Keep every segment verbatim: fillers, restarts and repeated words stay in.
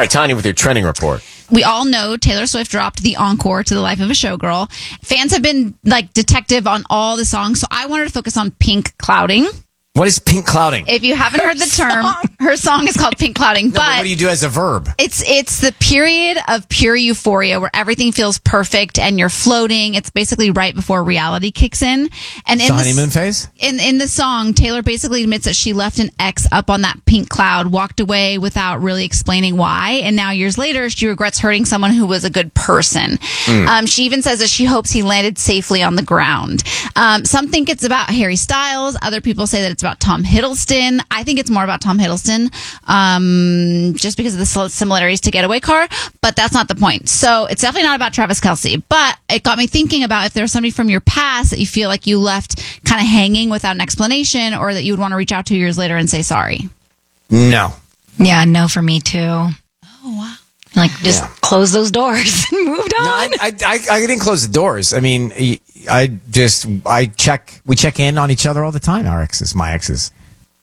All right, Tanya, with your trending report. We all know Taylor Swift dropped the encore to The Life of a Showgirl. Fans have been like detective on all the songs, so I wanted to focus on Pink Clouding. What is pink clouding? If you haven't heard the term, her song is called Pink Clouding. No, but but what do you do as a verb? It's it's the period of pure euphoria where everything feels perfect and you're floating. It's basically right before reality kicks in. And in The the honeymoon phase? In in the song, Taylor basically admits that she left an ex up on that pink cloud, walked away without really explaining why, and now years later she regrets hurting someone who was a good person. Mm. Um, she even says that she hopes he landed safely on the ground. Um, some think it's about Harry Styles. Other people say that it's about Tom Hiddleston. I think it's more about Tom Hiddleston, um, just because of the similarities to Getaway Car, but that's not the point. So it's definitely not about Travis Kelce, but it got me thinking about if there's somebody from your past that you feel like you left kind of hanging without an explanation, or that you would want to reach out to years later and say sorry. No. Yeah, no for me too. Oh, wow. Like, just Yeah. close those doors and moved on. No, I, I, I, I didn't close the doors. I mean, I just, I check, we check in on each other all the time, our exes, my exes.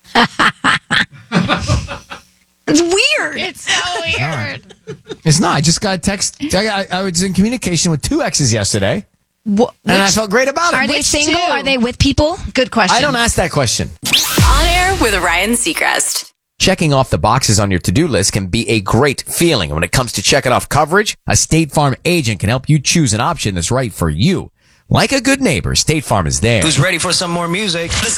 It's weird. It's so weird. It's not. I just got a text. I, got, I was in communication with two exes yesterday, Wh- and I which- felt great about it. Are they Which single? two? Are they with people? Good question. I don't ask that question. On air with Ryan Seacrest. Checking off the boxes on your to-do list can be a great feeling. When it comes to checking off coverage, a State Farm agent can help you choose an option that's right for you. Like a good neighbor, State Farm is there. Who's ready for some more music?